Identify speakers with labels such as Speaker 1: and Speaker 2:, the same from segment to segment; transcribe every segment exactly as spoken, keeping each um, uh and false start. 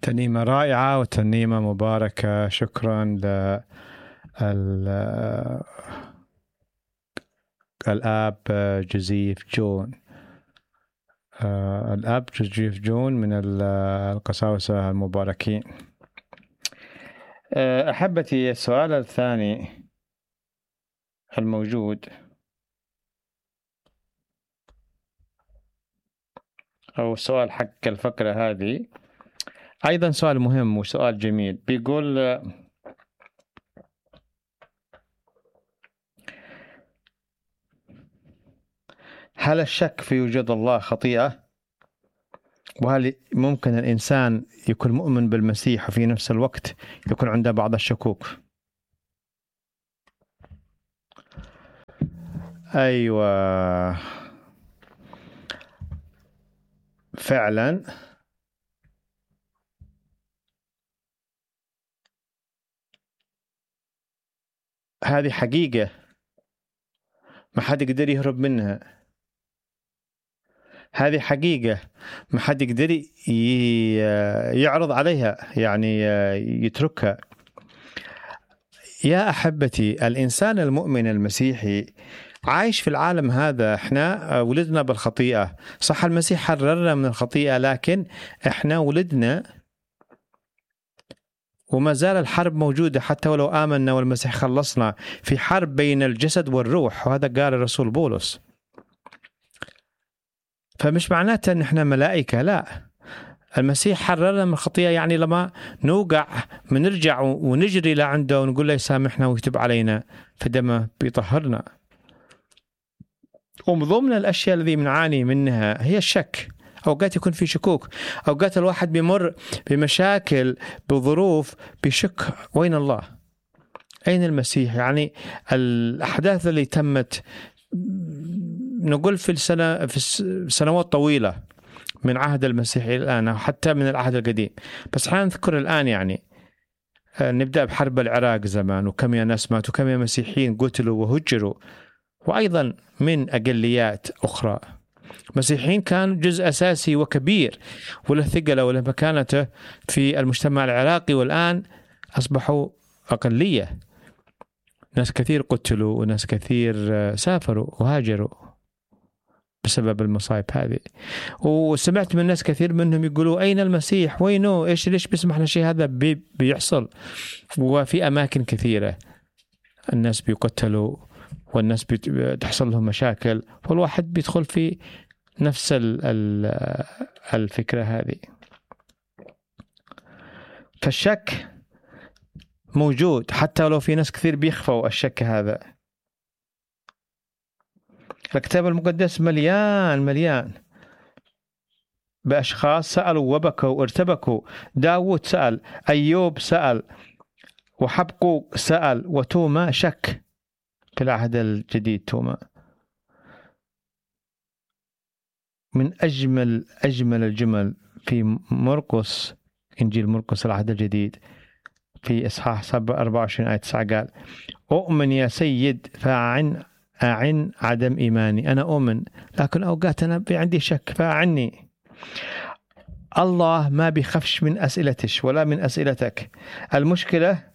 Speaker 1: ترنيمة رائعة وترنيمة مباركة. شكرا للآب جوزيف جون. الآب جوزيف جون من القساوسة المباركين. أحبتي، السؤال الثاني الموجود أو السؤال حق الفقرة هذه أيضا سؤال مهم وسؤال جميل. بيقول: هل الشك في وجود الله خطيئة؟ وهل ممكن الإنسان يكون مؤمن بالمسيح وفي نفس الوقت يكون عنده بعض الشكوك؟ أيوة، فعلا هذه حقيقة ما حد يقدر يهرب منها. هذه حقيقة ما حد يقدر يعرض عليها، يعني يتركها. يا أحبتي، الإنسان المؤمن المسيحي عايش في العالم هذا. احنا ولدنا بالخطيئة، صح، المسيح حررنا من الخطيئة، لكن احنا ولدنا وما زال الحرب موجودة. حتى ولو آمنا والمسيح خلصنا، في حرب بين الجسد والروح، وهذا قال الرسول بولس. فمش معناته ان احنا ملائكة، لا. المسيح حررنا من الخطيئة، يعني لما نوقع بنرجع ونجري لعنده ونقول له يسامحنا ويكتب علينا، فدمه بيطهرنا. ومن ضمن الأشياء التي بنعاني منها هي الشك. أوقات يكون في شكوك، أوقات الواحد بيمر بمشاكل بظروف بيشك: وين الله؟ أين المسيح؟ يعني الأحداث اللي تمت نقول في السنة في سنوات طويلة من عهد المسيح إلى الآن، أو حتى من العهد القديم، بس حنا نذكر الآن. يعني نبدأ بحرب العراق زمان، وكم يا ناس ماتوا، وكم يا مسيحيين قتلوا وهجروا، وأيضا من أقليات أخرى. مسيحيين كانوا جزء أساسي وكبير وله ثقله وله مكانته في المجتمع العراقي، والآن أصبحوا أقلية. ناس كثير قتلوا وناس كثير سافروا وهاجروا بسبب المصايب هذه. وسمعت من ناس كثير منهم يقولوا: أين المسيح؟ وينه؟ إيش ليش بيسمح لشيء هذا بي بيحصل؟ وفي أماكن كثيرة الناس بيقتلوا والناس بتحصل لهم مشاكل، والواحد بيدخل في نفس الفكرة هذه. فالشك موجود، حتى لو في ناس كثير بيخفوا الشك هذا. الكتاب المقدس مليان مليان بأشخاص سألوا وبكوا وارتبكوا. داود سأل، أيوب سأل، وحبقوق سأل، وتوما شك في العهد الجديد. توما من أجمل أجمل الجمل في مرقس، إنجيل مرقس العهد الجديد، في إصحاح أربعة وعشرين آية تسعة قال: أؤمن يا سيد فأعن أعن عدم إيماني. أنا أؤمن لكن أوقات أنا عندي شك، فأعني. الله ما بيخافش من أسئلتش ولا من أسئلتك. المشكلة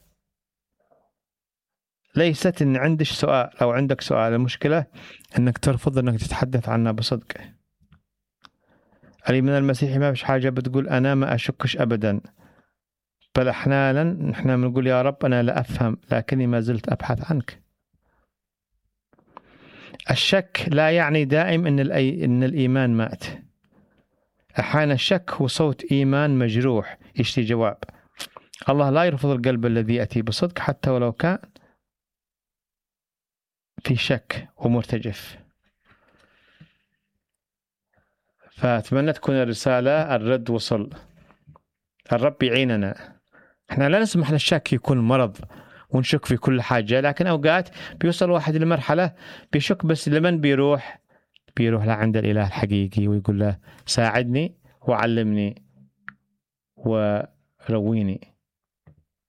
Speaker 1: ليست إن عندك سؤال أو عندك سؤال، المشكلة إنك ترفض إنك تتحدث عنها بصدق. الإيمان المسيحي ما فيش حاجة بتقول أنا ما أشكش أبدا، بل أحيانا نحن بنقول: يا رب أنا لا أفهم لكني ما زلت أبحث عنك. الشك لا يعني دائم إن, إن الإيمان مات. أحيانا الشك هو صوت إيمان مجروح يشتي جواب. الله لا يرفض القلب الذي يأتي بصدق حتى ولو كان في شك ومرتجف. فأتمنى تكون الرسالة الرد وصل. الرب يعيننا. احنا لا نسمح للشك يكون مرض ونشك في كل حاجة، لكن أوقات بيوصل واحد لمرحلة بيشك، بس لمن بيروح بيروح لعند الإله الحقيقي ويقول له: ساعدني وعلمني ورويني.